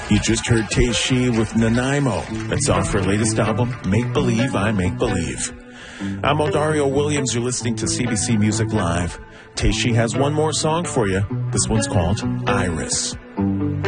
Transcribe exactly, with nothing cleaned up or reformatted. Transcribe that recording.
You just heard Teishi with Nanaimo. That's off her latest album, Make Believe, I Make Believe. I'm Odario Williams. You're listening to C B C Music Live. Teishi has one more song for you. This one's called Iris.